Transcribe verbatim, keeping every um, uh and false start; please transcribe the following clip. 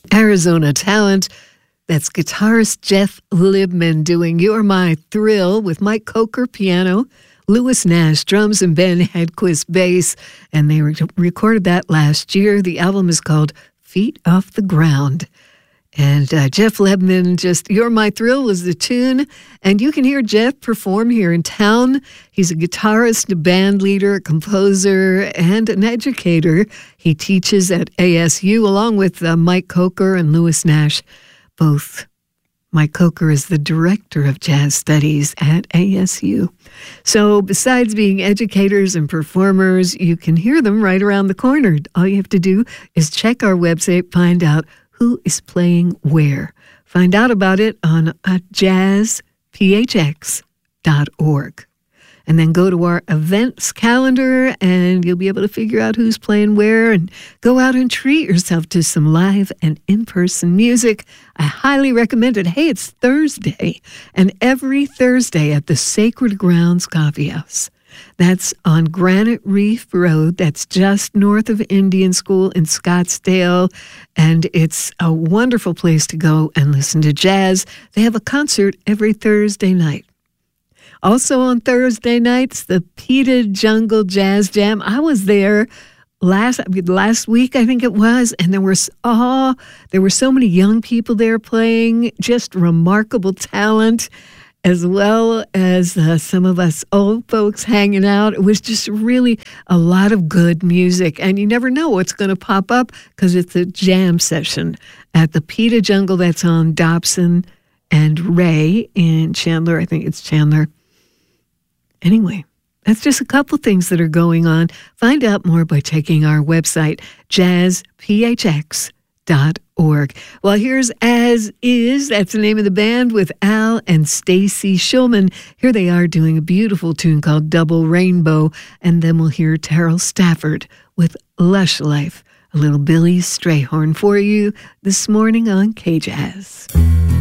Arizona talent. That's guitarist Jeff Libman doing You're My Thrill with Mike Coker piano, Lewis Nash drums, and Ben Hedquist bass. And they re- recorded that last year. The album is called Feet Off the Ground. And uh, Jeff Libman, just You're My Thrill is the tune. And you can hear Jeff perform here in town. He's a guitarist, a band leader, a composer, and an educator. He teaches at A S U along with uh, Mike Coker and Lewis Nash. Both. Mike Coker is the director of jazz studies at A S U. So besides being educators and performers, you can hear them right around the corner. All you have to do is check our website, find out who is playing where. Find out about it on uh, jazz p h x dot org. And then go to our events calendar and you'll be able to figure out who's playing where and go out and treat yourself to some live and in-person music. I highly recommend it. Hey, it's Thursday, and every Thursday at the Sacred Grounds Coffee House. That's on Granite Reef Road. That's just north of Indian School in Scottsdale. And it's a wonderful place to go and listen to jazz. They have a concert every Thursday night. Also on Thursday nights, the Peta Jungle Jazz Jam. I was there last last week, I think it was, and there were oh, there were so many young people there playing, just remarkable talent, as well as uh, some of us old folks hanging out. It was just really a lot of good music, and you never know what's going to pop up because it's a jam session at the Peta Jungle. That's on Dobson and Ray in Chandler. I think it's Chandler. Anyway, that's just a couple things that are going on. Find out more by checking our website, jazz p h x dot org. Well, here's As Is. That's the name of the band with Al and Stacy Shulman. Here they are doing a beautiful tune called Double Rainbow. And then we'll hear Terrell Stafford with Lush Life. A little Billy Strayhorn for you this morning on K-Jazz.